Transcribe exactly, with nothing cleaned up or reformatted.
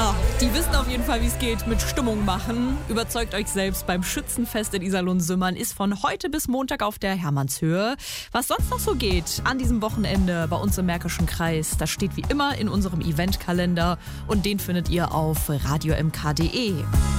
Ja, die wissen auf jeden Fall, wie es geht mit Stimmung machen. Überzeugt euch selbst beim Schützenfest in Iserlohn-Sümmern ist von heute bis Montag auf der Hermannshöhe. Was sonst noch so geht an diesem Wochenende bei uns im Märkischen Kreis, das steht wie immer in unserem Eventkalender und den findet ihr auf radio m k punkt d e.